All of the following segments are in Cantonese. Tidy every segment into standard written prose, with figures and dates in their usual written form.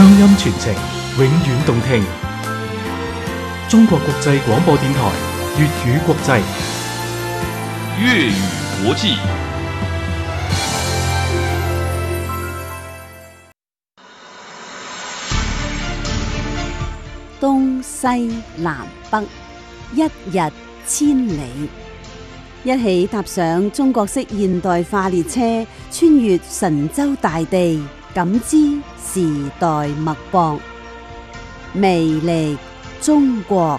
鄉音傳情，永遠動聽。中國國際廣播電台粵語國際粵語國際。 東西南北，一日千里。一起踏上中國式現代化列車，穿越神州大地，感知時代脈搏，魅力中國。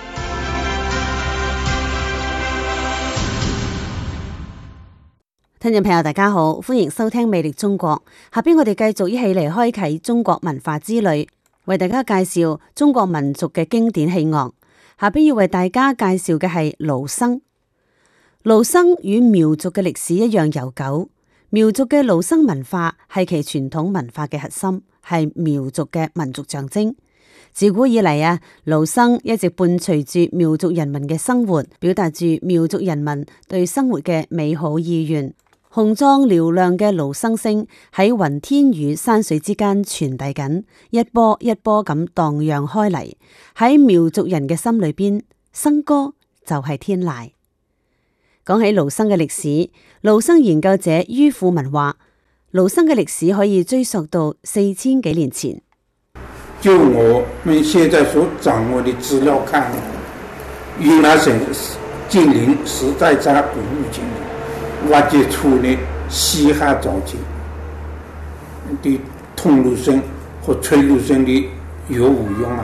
聽眾朋友大家好，歡迎收聽魅力中國。下邊我哋繼續一起嚟開啟中國文化之旅，為大家介紹中國民族嘅經典器樂。下邊要為大家介紹嘅係盧笙。盧笙與苗族嘅歷史一樣悠久，苗族嘅盧笙文化係其傳統文化嘅核心，係苗族嘅民族象徵。自古以嚟盧笙一直伴隨住苗族人民嘅生活，表達住苗族人民對生活嘅美好意願。雄壯嘹亮嘅盧笙聲喺雲天與山水之間傳遞緊，一波一波咁蕩漾開嚟。喺苗族人嘅心裏邊，笙歌就係天籟。講起盧笙嘅歷史，盧笙研究者于富文話，盧笙嘅歷史可以追溯到4000幾年前。 就我們現在所掌握的資料看，雲南省金陵石寨渣古墓群挖掘出的西漢早期的通盧笙和吹盧笙的樂舞用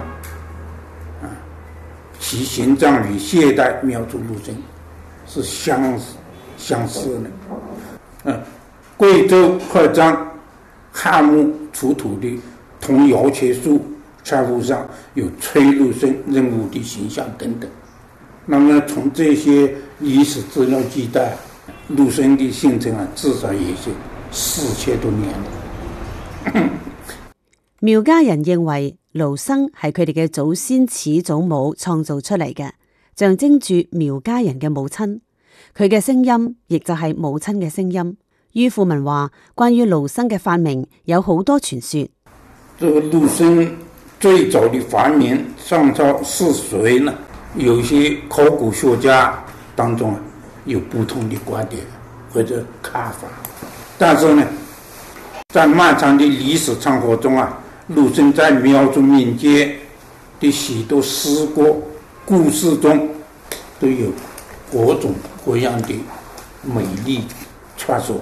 其形狀與現代苗族盧笙是相似的。貴州合章漢墓出土的銅搖切树材物上有吹盧笙人物的形象等等。那麼從這些歷史資料記載，盧笙的形成至少也是4000多年了。 苗家人認為盧笙係佢哋嘅祖先始祖母創造出嚟嘅，象徵住苗家人嘅母親。佢嘅聲音亦就係母親嘅聲音。于富文話，關於盧笙嘅發明有好多傳說。 這個盧笙最早的發明創造是誰呢？有些考古學家當中有不同的觀點或者看法，但是呢，在漫長的歷史長河中盧笙在苗族民間的許多詩歌故事中都有各種各樣的美麗傳說。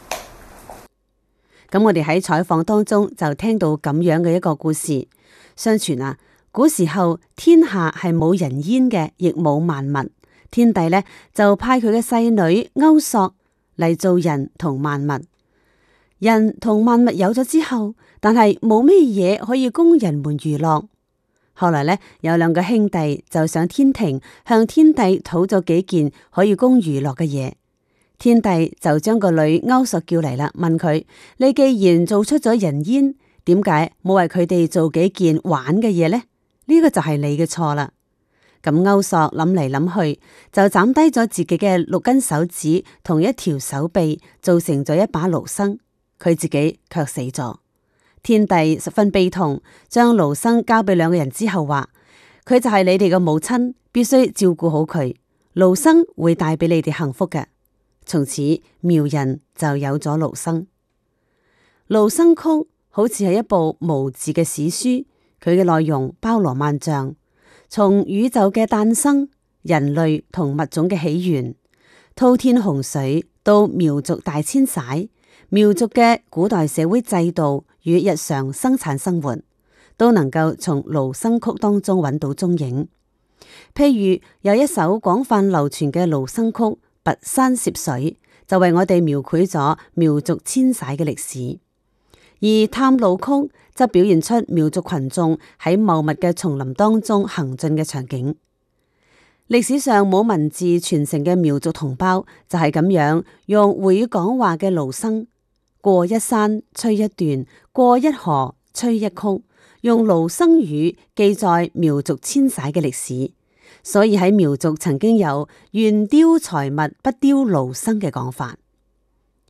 咁我哋喺採訪當中就聽到咁樣嘅一個故事。相傳古時候天下係冇人煙嘅，亦冇萬物。天帝呢就派佢嘅細女歐索嚟做人同萬物。人同萬物有咗之後，但係冇咩嘢可以供人們娛樂。後來呢，有兩個兄弟就上天庭向天帝討咗幾件可以供娛樂嘅嘢。天帝就將個女歐索叫嚟啦，問佢：你既然做出咗人煙，點解冇為佢哋做幾件玩嘅嘢呢？呢個就係你嘅錯啦。咁歐索諗嚟諗去，就斬低咗自己嘅6根手指同一條手臂，做成咗一把盧笙。佢自己卻死咗。天帝十分悲痛，將盧笙交俾兩個人之後話：佢就係你哋嘅母親，必須照顧好佢。盧笙會帶俾你哋幸福嘅。從此苗人就有咗盧笙。盧笙曲好似係一部無字嘅史書，佢嘅內容包羅萬象，從宇宙嘅誕生、人類同物種嘅起源、滔天洪水到苗族大遷徙、苗族嘅古代社會制度與日常生產生活，都能夠從盧笙曲當中揾到蹤影。譬如有一首廣泛流傳嘅盧笙曲《跋山涉水》，就為我哋描繪咗苗族遷徙嘅歷史。而探路曲則表現出苗族群眾喺茂密嘅叢林當中行進嘅場景。歷史上冇文字傳承嘅苗族同胞就係咁樣用會講話嘅盧笙，過一山吹一段，過一河吹一曲，用盧笙語記載苗族遷徙嘅歷史。所以喺苗族曾經有願雕財物不雕盧笙嘅講法。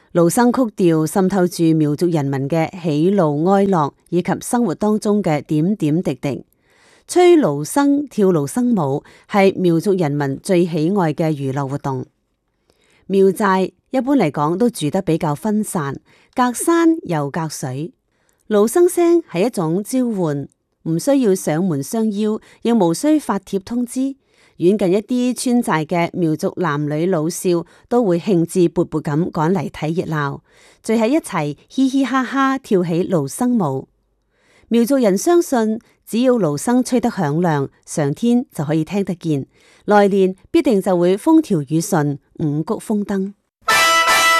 盧生曲調滲透住苗族人民嘅喜怒哀樂以及生活當中嘅點點滴滴。吹盧生、跳盧生舞係苗族人民最喜愛嘅娛樂活動。苗寨一般嚟講都住得比較分散，隔山又隔水。盧生聲係一種召喚，唔需要上門相邀，亦無需發帖通知。遠近一啲村寨嘅苗族男女老少都會興致勃勃咁趕嚟睇熱鬧，聚喺一齊嘻嘻哈哈跳起盧生舞。苗族人相信，只要盧生吹得響亮，上天就可以聽得見，來年必定就會風調雨順、五穀豐登。